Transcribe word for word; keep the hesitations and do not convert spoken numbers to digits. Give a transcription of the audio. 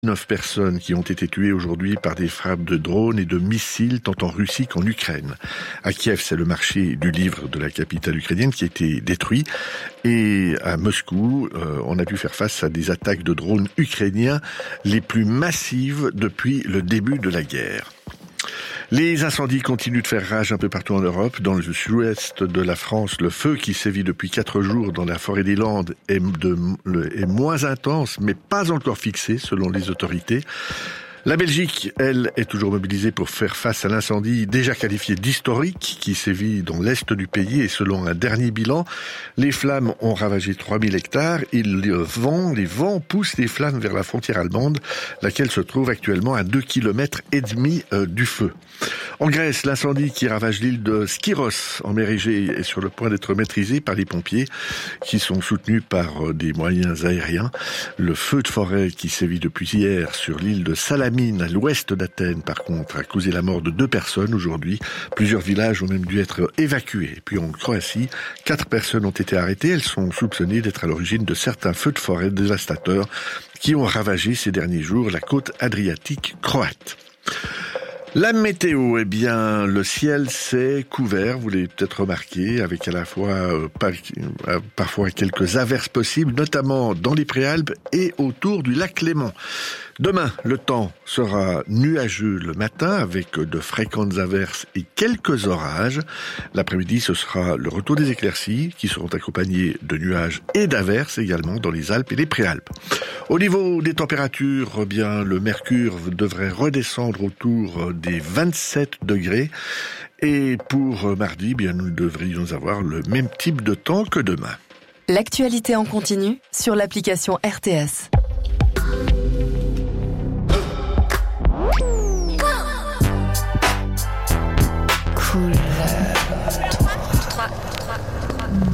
Neuf personnes qui ont été tuées aujourd'hui par des frappes de drones et de missiles tant en Russie qu'en Ukraine. À Kiev, c'est le marché du livre de la capitale ukrainienne qui a été détruit. Et à Moscou, euh, on a dû faire face à des attaques de drones ukrainiens les plus massives depuis le début de la guerre. Les incendies continuent de faire rage un peu partout en Europe. Dans le sud-ouest de la France, le feu qui sévit depuis quatre jours dans la forêt des Landes est, de, est moins intense, mais pas encore fixé, selon les autorités. La Belgique, elle, est toujours mobilisée pour faire face à l'incendie déjà qualifié d'historique qui sévit dans l'est du pays et selon un dernier bilan, les flammes ont ravagé trois mille hectares et le vent, les vents poussent les flammes vers la frontière allemande, laquelle se trouve actuellement à deux kilomètres et demi euh, du feu. En Grèce, l'incendie qui ravage l'île de Skyros en mer Égée est sur le point d'être maîtrisé par les pompiers qui sont soutenus par des moyens aériens. Le feu de forêt qui sévit depuis hier sur l'île de Salamine à l'ouest d'Athènes, par contre, a causé la mort de deux personnes aujourd'hui. Plusieurs villages ont même dû être évacués. Et puis en Croatie, quatre personnes ont été arrêtées. Elles sont soupçonnées d'être à l'origine de certains feux de forêt dévastateurs qui ont ravagé ces derniers jours la côte adriatique croate. La météo, eh bien, le ciel s'est couvert, vous l'avez peut-être remarqué, avec à la fois euh, par, euh, parfois quelques averses possibles, notamment dans les Préalpes et autour du lac Léman. Demain, le temps sera nuageux le matin avec de fréquentes averses et quelques orages. L'après-midi, ce sera le retour des éclaircies qui seront accompagnés de nuages et d'averses également dans les Alpes et les Préalpes. Au niveau des températures, eh bien, le mercure devrait redescendre autour des vingt-sept degrés. Et pour mardi, eh bien, nous devrions avoir le même type de temps que demain. L'actualité en continu sur l'application R T S. Couleur.